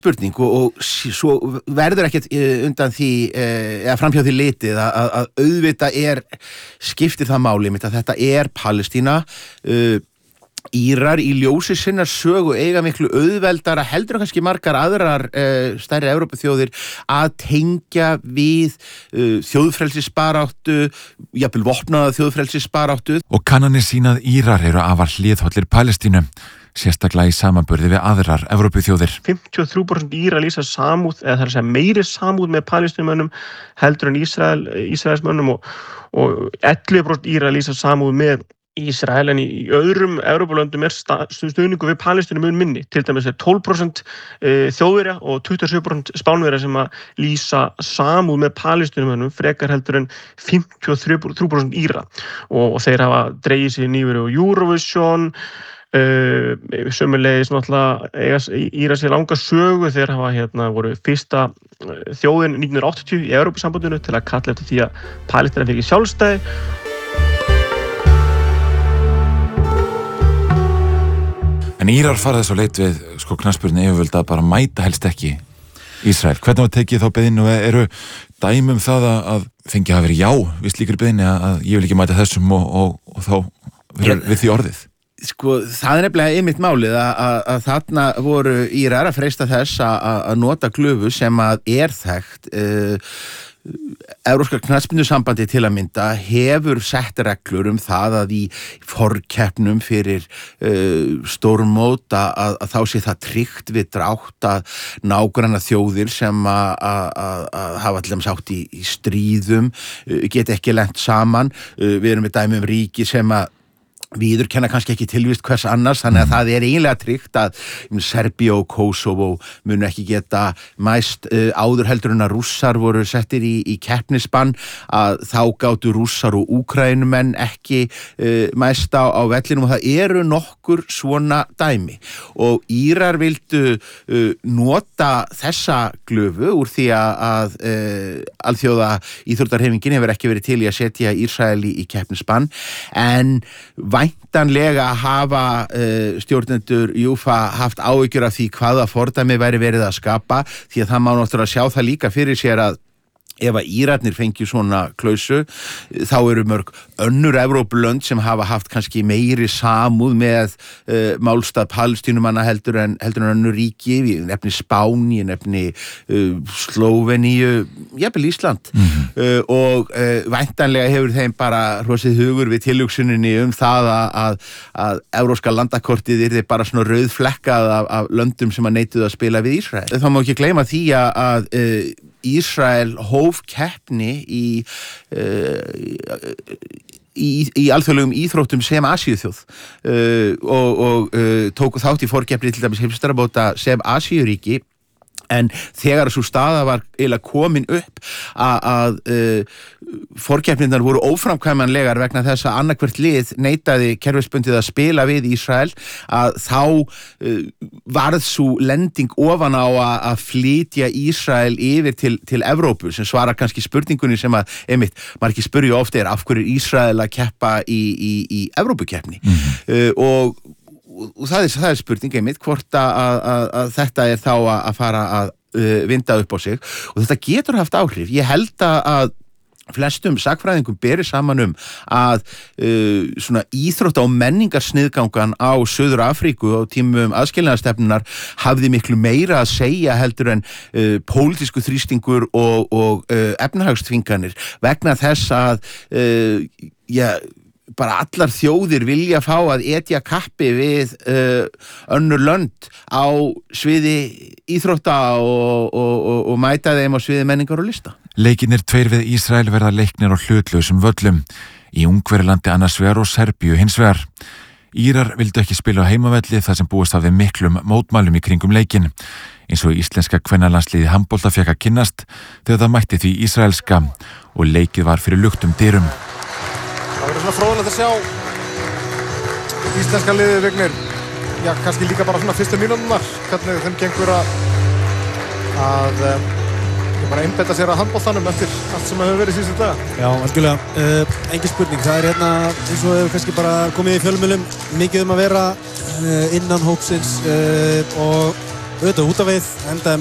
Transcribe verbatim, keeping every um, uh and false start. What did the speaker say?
spurning og, og svo verður ekkert undan því eða framhjá því litið að, að auðvitað er skiptir það máli mitt að þetta er Palestína. uh, Írar í ljósi sinnar sögu eiga miklu auðveldara heldur en kannski margar aðrar uh, stærri Evrópuþjóðir að tengja við uh, þjóðfrelsisbaráttu, jafnvel vopnaða þjóðfrelsisbaráttu. Og kannanir sýna að Írar eru afar hliðhollir Palestínu, sérstaklega í samanburði við aðrar Evrópuþjóðir. fimmtíu og þrjú prósent Írar lýsa samúð, eða það er að segja meiri samúð með Palestínumönnum heldur en Ísrael, Ísraelsmönnum og, og ellefu prósent Írar lýsa samúð með Ísrael, en í, í öðrum Evrópulöndum er stuðningu við Palestínu mun minni. Til dæmis er tólf prósent Þjóðverja og tuttugu og sjö prósent Spánverja sem að lýsa samúð með Palestínumönnum frekar heldur en fimmtíu og þrjú prósent Íra og, og þeir hafa dregið sig nýverið á Eurovision. Uh, sömulegis náttúrulega eiga Íra sér langa sögu. Þeir hafa hérna voru fyrsta þjóðin nítján hundruð og áttatíu í Evrópusambandinu til að kalla eftir því að Palestína fengi sjálfstæði. En Írar fara þess á leit við sko knattspyrnu yfirvöld að bara mæta helst ekki Ísrael. Hvernig var tekið þá beiðinu og eru dæmi um það að fengi að vera já við slíkri beiðni að ég vil ekki mæta þessum og, og, og þá verður við því orðið? Sko, það er nefnilega einmitt málið að, að, að þarna voru Írar að freista þess að, að nota glufu sem að er þekkt. Uh, Evrópska knattspyrnusambandi til að mynda hefur sett reglur um það að í forkeppnum fyrir uh, stórmót að, að þá sé það tryggt við drátt að nágranna þjóðir sem að, að, að hafa allir sátt í, í stríðum uh, geti ekki lent saman. Uh, við erum með dæmi um ríki sem að viður kenna kannski ekki tilvist hvers annars, þannig að það er eiginlega tryggt að um, Serbía og Kosovo munu ekki geta mæst uh, áður heldur en að Rússar voru settir í, í keppnisbann, að þá gátu Rússar og Úkraínumenn ekki uh, mæst á, á vellinum og það eru nokkur svona dæmi og Írar vildu uh, nota þessa glöfu úr því að uh, alþjóða íþróttahreyfingin hefur ekki verið til í að setja Ísrael í, í keppnisbann, en væntanlega hafa uh, stjórnendur UEFA haft áhyggjur af því hvaða fordæmi væri verið að skapa, því að það má náttúrulega sjá það líka fyrir sér að ef að Írarnir fengi svona klausu, þá eru mörg önnur Evrópulönd sem hafa haft kannski meiri samúð með uh, málstað Palestínumanna heldur en, heldur en önnur ríki, ég nefni Spán, ég nefni uh, Slóveníu, jafnvel Ísland. Mm-hmm. uh, og uh, væntanlega hefur þeim bara hrosið hugur við tilhugsuninni um það að, að, að evrópska landakortið yrði bara svona rauðflekkað af, af löndum sem að neituðu að spila við Ísrael. Það má ekki gleyma því að, að uh, Ísrael hóf keppni í, uh, í, í alþjóðlegum íþróttum sem Asíuþjóð uh, og, og uh, tóku þátt í forkeppni til dæmis heimsmeistarabóta sem Asíuríki, en þegar svo staða var eiginlega komin upp að, að uh, forkeppnirnar voru óframkvæmanlegar vegna þess að annarkvert lið neitaði kerfisbundið að spila við Ísrael, að þá uh, varð svo lending ofan á að, að flytja Ísrael yfir til, til Evrópu, sem svarar kannski spurningunni sem að, einmitt, maður ekki spurja ofta er af hverju er Ísrael að keppa í, í, í Evrópukeppni. Mm-hmm. uh, og og það er, það er spurning einmitt hvort að, að, að þetta er þá að fara að uh, vinda upp á sig og þetta getur haft áhrif. Ég held að flestum sakfræðingum beri saman um að uh, svona íþrótta- og menningarsniðgangan á Suður Afríku á tímum aðskilnaðarstefnunar hafði miklu meira að segja heldur en uh, pólitísku þrýstingur og, og uh, efnahagsþvinganir, vegna þess að uh, já bara allar þjóðir vilja fá að etja kappi við uh, önnur lönd á sviði íþrótta og, og, og, og mæta þeim á sviði menningar og lista. Leikirnir tveir við Ísrael verða leiknir á hlutlausum völlum, í Ungverjalandi annars vegar og Serbíu hins vegar. Írar vildu ekki spila á heimavelli þar sem búist af þeim miklum mótmælum í kringum leikin, eins og íslenska kvennalandsliðið handbolta fékk að kynnast þegar það mætti því ísraelska og leikið var fyrir luktum dyrum. Það verður svona fróðilegt að sjá íslenska liðið Vignir, já, kannski líka bara svona fyrstu mínúturnar, hvernig þeim gengur að að ég bara einbeita sér að handboltanum eftir allt sem hefur verið síðustu daga. Já, algjörlega, uh, engin spurning, það er hérna eins og hefur kannski bara komið í fjölmiðlum mikið um að vera uh, innan hópsins uh, og auðvitað út af við, endaði